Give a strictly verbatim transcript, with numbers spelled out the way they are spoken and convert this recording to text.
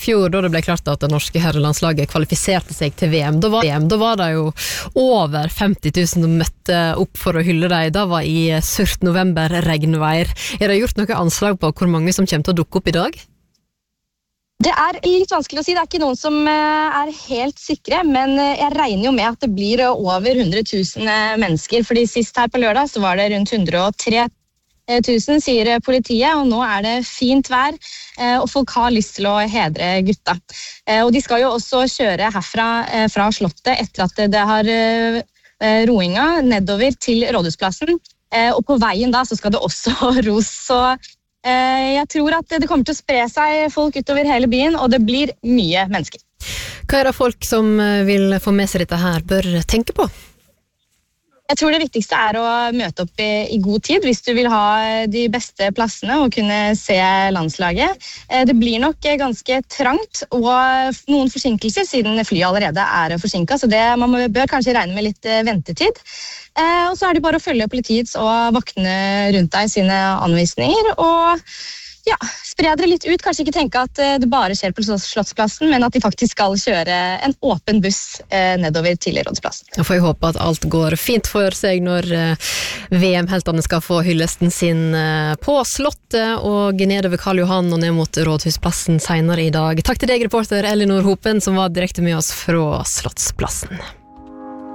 fjor, da det ble klart at det norske herrelandslaget kvalifiserte seg til V M, da var, da var det jo over femti tusen som møtte opp for å hylle deg. Det var i surt november regnvær. Er det gjort noe anslag på hvor mange som kommer til å dukke opp i dag? Det er litt vanskelig å si, det er ikke noen som er helt sikre, men jeg regner jo med at det blir over hundre tusen mennesker, fordi sist her på lørdag så var det rundt hundre og tre tusen, sier politiet, og nå er det fint vær, og folk har lyst til å hedre gutta. Og de skal jo også kjøre herfra fra slottet etter at det har roinga nedover til Rådhusplassen, og på veien da så skal det også ros, så jeg tror at det kommer til å spre seg folk utover hele byen, og det blir mye mennesker. Hva er det folk som vil få med seg dette her bør tenke på? Jeg tror det viktigste er å møte opp i, i god tid hvis du vil ha de beste plassene og kunne se landslaget. Det blir nok ganske trangt og noen forsinkelser siden flyet allerede er forsinket, så det, man bør kanskje regne med litt ventetid. Og så er det bare å følge politiets og vaktene rundt deg sine anvisninger og ja, spre dere litt ut, kanskje ikke tenke at det bare skjer på Slottsplassen, men at de faktisk skal kjøre en åpen buss nedover til Rådhusplassen. Da får jeg håpe at alt går fint for seg når V M-heltene skal få hyllesten sin på Slottet og nedover Karl Johan og ned mot Rådhusplassen senere i dag. Takk til deg, reporter Elinor Hopen, som var direkte med oss fra Slottsplassen.